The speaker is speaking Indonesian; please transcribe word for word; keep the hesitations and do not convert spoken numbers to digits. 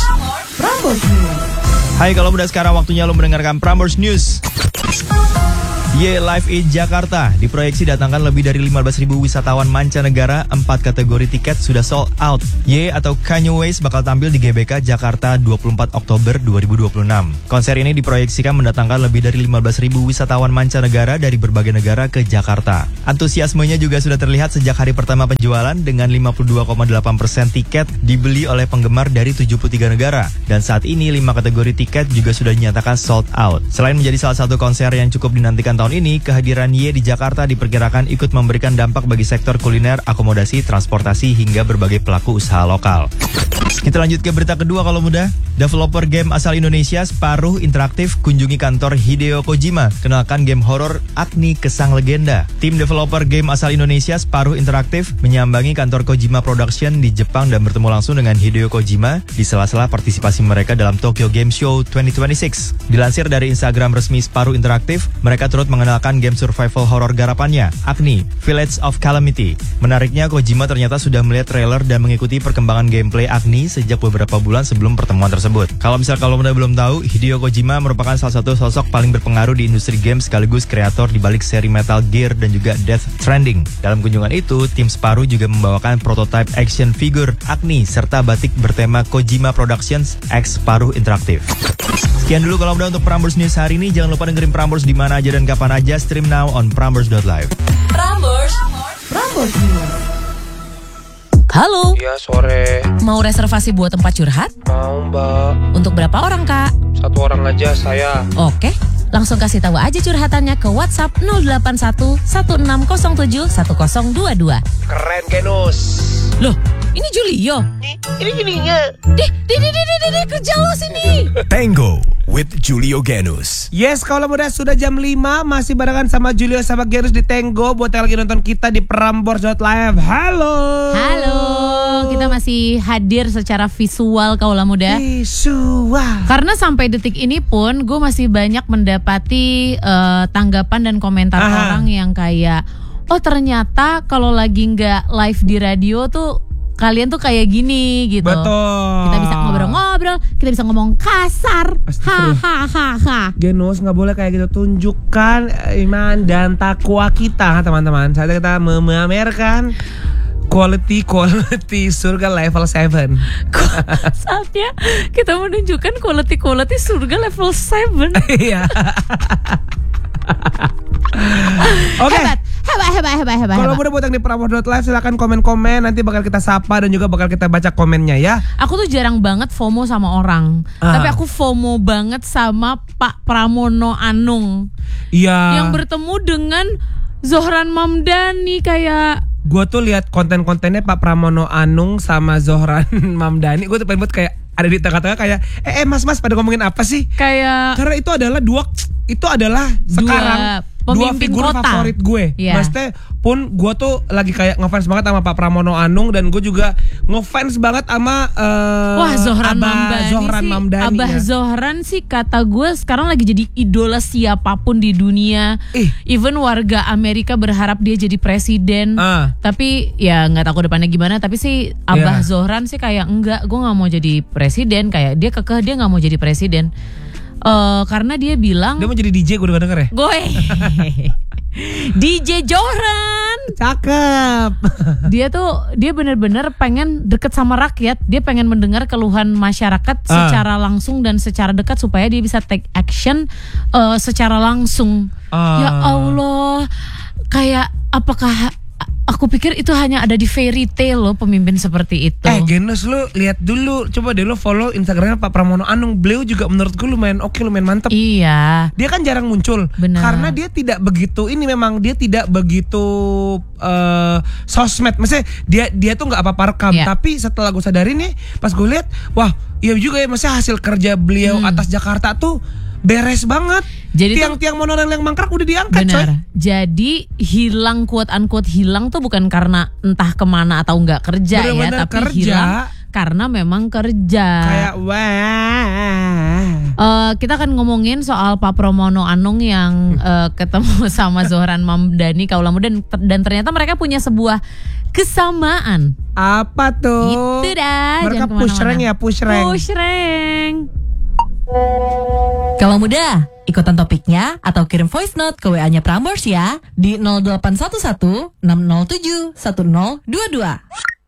Prambors News. Hai, kalau muda sekarang waktunya lo mendengarkan Prambors News. Ye Live in Jakarta diproyeksi datangkan lebih dari lima belas ribu wisatawan mancanegara. Empat kategori tiket sudah sold out. Ye atau Kanye West bakal tampil di G B K Jakarta dua puluh empat Oktober dua ribu dua puluh enam. Konser ini diproyeksikan mendatangkan lebih dari lima belas ribu wisatawan mancanegara dari berbagai negara ke Jakarta. Antusiasmenya juga sudah terlihat sejak hari pertama penjualan dengan lima puluh dua koma delapan persen tiket dibeli oleh penggemar dari tujuh puluh tiga negara. Dan saat ini lima kategori tiket juga sudah dinyatakan sold out. Selain menjadi salah satu konser yang cukup dinantikan tahun ini, kehadiran Ye di Jakarta diperkirakan ikut memberikan dampak bagi sektor kuliner, akomodasi, transportasi, hingga berbagai pelaku usaha lokal. Kita lanjut ke berita kedua kalau muda. Developer game asal Indonesia Separuh Interaktif kunjungi kantor Hideo Kojima, kenalkan game horor Agni Kesang Legenda. Tim developer game asal Indonesia Separuh Interaktif menyambangi kantor Kojima Production di Jepang dan bertemu langsung dengan Hideo Kojima di sela-sela partisipasi mereka dalam Tokyo Game Show dua ribu dua puluh enam. Dilansir dari Instagram resmi Separuh Interaktif, mereka turut mengenalkan game survival horror garapannya, Agni, Village of Calamity. Menariknya, Kojima ternyata sudah melihat trailer dan mengikuti perkembangan gameplay Agni sejak beberapa bulan sebelum pertemuan tersebut. Kalau misal kalau muda belum tahu, Hideo Kojima merupakan salah satu sosok paling berpengaruh di industri game sekaligus kreator di balik seri Metal Gear dan juga Death Stranding. Dalam kunjungan itu, tim Separuh juga membawakan prototype action figure Agni serta batik bertema Kojima Productions X Separuh Interaktif. Sekian dulu kalau muda untuk Prambors News hari ini. Jangan lupa dengerin Prambors di mana aja dan kapan aja. Stream now on prambors dot live. Prambors, Prambors News. Halo. Iya, sore. Mau reservasi buat tempat curhat? Mau, Mbak. Untuk berapa orang, Kak? Satu orang aja saya. Oke. Langsung kasih tahu aja curhatannya ke WhatsApp nol delapan satu satu enam nol tujuh satu nol dua dua. Keren, Genus. Loh, ini Julio. Ini gininya. Dih, dih, dih, dih, dih, dih, kerja lo sini. Tango with Julio Genus. Yes, kalau muda sudah jam lima masih barengan sama Julio sama Genus di Tango. Buat yang lagi nonton kita di prambors dot live. Halo. Halo, kita masih hadir secara visual kaulah muda. Visual. Karena sampai detik ini pun gue masih banyak mendapati uh, tanggapan dan komentar Aha. orang yang kayak, oh ternyata kalau lagi nggak live di radio tuh kalian tuh kayak gini gitu. Betul. Kita bisa ngobrol-ngobrol, kita bisa ngomong kasar. Hahaha. Genus nggak boleh kayak gitu. Tunjukkan iman dan takwa kita, teman-teman. Saatnya kita memamerkan quality quality surga level tujuh. Saatnya kita menunjukkan quality quality surga level tujuh. Iya. Oke. Hebat, hebat, hebat, hebat, hebat. Kalau hebat. udah buat yang di prambors dot live silakan komen-komen, nanti bakal kita sapa dan juga bakal kita baca komennya ya. Aku tuh jarang banget FOMO sama orang, Ah. tapi aku FOMO banget sama Pak Pramono Anung Iya. yang bertemu dengan Zohran Mamdani kayak. Gue tuh lihat konten-kontennya Pak Pramono Anung sama Zohran Mamdani. Gue tuh pengen buat kayak ada di tengah-tengah kayak eh, eh mas mas pada ngomongin apa sih? Kayak Karena itu adalah dua itu adalah sekarang dua pemimpin figur kota. favorit gue. Iya. Maksudnya pun gue tuh lagi kayak ngefans banget sama Pak Pramono Anung dan gue juga ngefans banget sama uh, Wah Zohran Abah Mamdani Zohran sih, Mamdani Abah ya. Zohran sih kata gue sekarang lagi jadi idola siapapun di dunia. Ih. Even warga Amerika berharap dia jadi presiden. Ah. Tapi ya nggak tahu depannya gimana. Tapi sih Abah Iya. Zohran sih kayak enggak, gue nggak mau jadi presiden. Kayak dia kekeh dia nggak mau jadi presiden. Uh, karena dia bilang Dia mau jadi D J, gue udah denger ya. gue D J Zohran. Cakep. Dia tuh dia benar-benar pengen deket sama rakyat. Dia pengen mendengar keluhan masyarakat Ah. secara langsung dan secara dekat supaya dia bisa take action uh, secara langsung. Ah. Ya Allah, kayak apakah aku pikir itu hanya ada di fairy tale loh pemimpin seperti itu. Eh Genus, lu lihat dulu, coba deh lu follow Instagramnya Pak Pramono Anung. Beliau juga menurut gue lumayan oke, lumayan mantep. Iya. Dia kan jarang muncul. Benar. Karena dia tidak begitu ini memang dia tidak begitu uh, sosmed. Maksudnya dia dia tuh nggak apa-apa rekam. Iya. Tapi setelah gue sadarin nih, pas gue lihat, wah iya juga ya. Maksudnya hasil kerja beliau Hmm. atas Jakarta tuh beres banget. Jadi tuh- tiang-tiang monorail yang mangkrak udah diangkat, coy. Benar. Jadi hilang quote unquote hilang tuh bukan karena entah kemana atau nggak kerja ya, Bener-bener tapi kerja. hilang karena memang kerja. Kayak wah. Uh, kita akan ngomongin soal Pak Pramono Anung yang uh, ketemu sama Zohran Mamdani kaulah muda dan, dan ternyata mereka punya sebuah kesamaan. Apa tuh? Itu dah. Mereka jangan push rank kemana-mana. ya, push rank. Push rank. Kalau mudah, ikutan topiknya atau kirim voice note ke W A-nya Prambors ya di nol delapan satu satu enam nol tujuh satu nol dua dua.